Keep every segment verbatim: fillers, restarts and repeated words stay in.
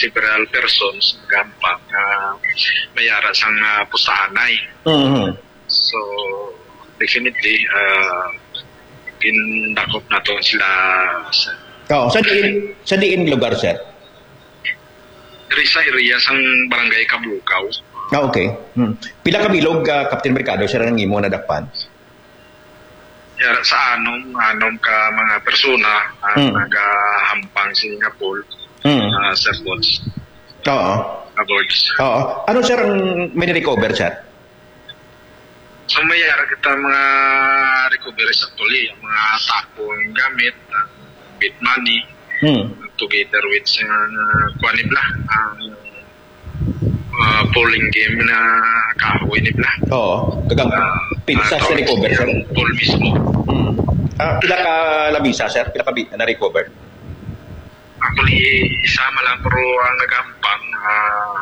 several persons gampang uh, mayara sang uh, pustahanay. Mm-hmm. So definitely uh, gindakop na to sila sa Oo, sa diin, sa diin lugar, sir? diri sa area sang barangay Kabukaw. Ah, okay. Hmm. Pila ka bilog, uh, Captain Mercado, sir, ang imo nadakpan? Yara sa anom, anom ka mga persona uh, Mm. nagahampang sa Singapore, Mm. uh, sa boats, Oo. aboards. Oo. Ano, sir, ang may recover, sir? So mayara kita mga recoveries actually, ang mga takong gamit, uh, bit money, Hmm. together with sa uh, kuanibla, ang uh, polling game na kahoy nibla. Oo. Kagang Uh, pizza sa recover, sir? Poll mismo. Hmm. Ah, pila ka labisa, sir? Pila ka bi- na recover? Actually, isama lang pero ang nagampang uh,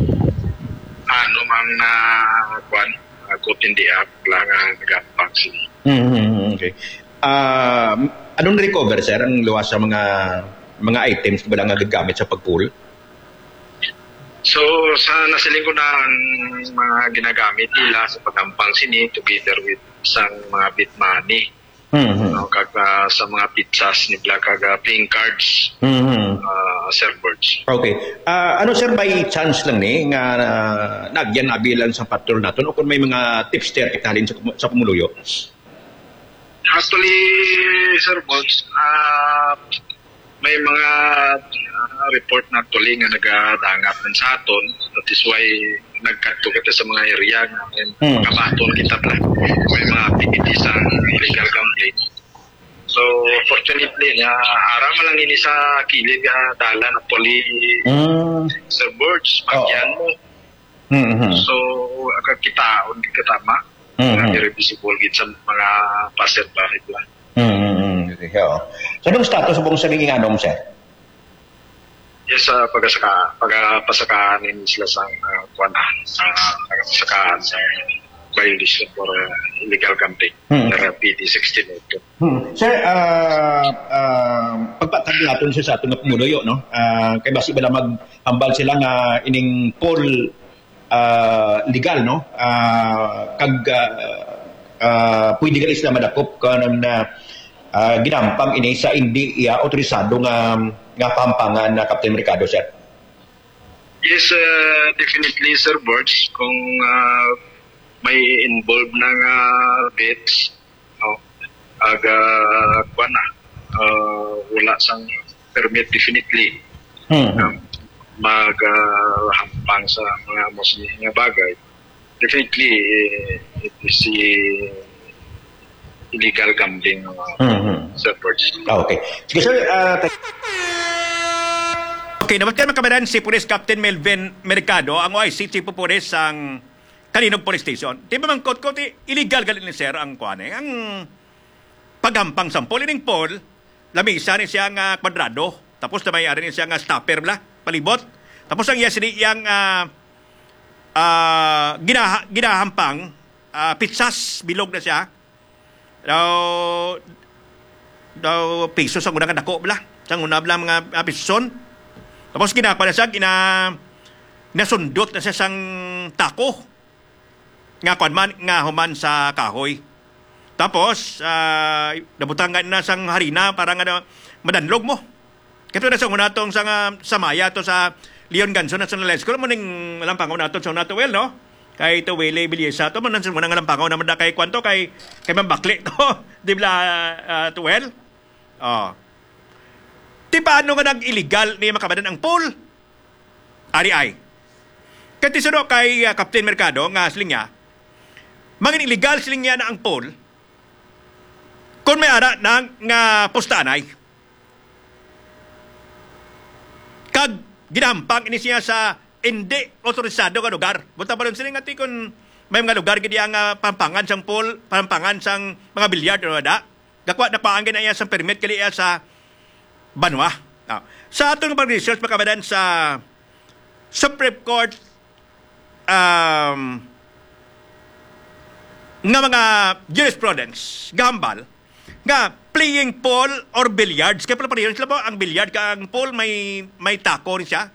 ano mang na kuan uh, kutindi up lang ang nagampang sila. Mm-hmm. Okay. Ah, anong recover, sir? Ang luwas sa mga mga items ba lang nga gagamit sa pagpool? So, sa nasiling ko na ang mga ginagamit nila sa pagampang sini together with isang mga bit money. Mm-hmm. No, kag uh, sa mga pizzas nila kag uh, playing cards, Mm-hmm. uh, surfboards. Okay. Ah, ano, sir, by chance lang ni nga uh, nagyan abilan sa patrol naton o kung may mga tipster italin sa, sa pumuluyo? Actually, Sir Bogs, uh, may mga uh, report na tuloy nga nagadangat ng sa aton. That is why nagkadto kita sa mga area nga Hmm. makabaton kita pala. May mga activities sa illegal gambling. So, fortunately, na arama lang ini sa kilid nga dala na poli Mm. Sir Bogs, pagyan mo. Mm-hmm. So, agad kita, hindi katama. Mhm. Very visible gid sa mga passerby lang. Mm-hmm. Okay, oo. So, anong status mong saging anom, sir? Yes, uh, pagasaka, pagapasakaan din sila sa uh, kuwan, uh, pagapasakaan sa violation for uh, illegal gambling. Hmm. Para P D sixteen ito. Hmm. Sir, uh, uh, pagpatag natin siya sa atong pumuluyo, no? Uh, kay basi bala maghambal sila nga ining poll uh, legal, no? Uh, kag uh, uh, pwede ka sila madakop kanon na uh, ginampang ini sa hindi iya otorisado nga nga pampangan na Captain Mercado, sir. Yes, uh, definitely, Sir Birds. Kung uh, may involved ng uh, bets, no? Aga, kuwan na, uh, wala sang permit definitely. Hmm. Um, maghampang sa mga Muslim nga bagay. Definitely, eh, it is eh, illegal gambling uh, Mhm. sa Birds. Ah, okay. Sige, sir. Uh, Okay, naman makabaran si Police Captain Melvin Mercado, ang O I C Chief of Police ang kaninong police station. Di ba man kot kot illegal galit ni sir ang kuane, ang paghampang sampol ining pol, lamisa ni siya nga kwadrado, tapos na may-ari ni siya nga stopper bla, palibot. Tapos ang iya sini yang uh, uh, ginaha, ginahampang uh, pizzas bilog na siya. Daw daw piso sa unang dako bla. Sa una bla mga uh, pison. Tapos ginapa na siya, gina, nasundot na siya sang tako. Nga kwan man, nga human sa kahoy. Tapos, uh, nabutangan na sang harina para nga madanlog mo. Kaya na sa una itong sa, sa Maya, to sa Leon Ganson at sa Nalesco, mo ning lampangaw na ito sa una to well, no? Kay ito, Wele Biliesa, ito, man mo nang lampangaw naman na kay kwanto, kay, kay Mambakli, to, di ba, uh, to well? Oh. Di paano nga nag-illegal ni makabadan ang pool? Ari ay. Katisuro kay uh, Captain Mercado, nga siling niya, maging illegal siling niya na ang pool kung may ara ng nga postanay. Kag ginampang ini siya sa hindi otorisado nga lugar. Bunta pa rin siling ati kung may mga lugar gidi ang uh, pampangan sang pool, pampangan sang mga bilyard o da. Gakwa na paangin na iya sa permit kali iya sa Banwa. Ah. Sa atong pag-research makabadan sa Supreme Court um, nga mga jurisprudence, gambal, nga playing pool or billiards, kaya pala pa rin sila po, ang billiard ka ang pool may, may tako rin siya.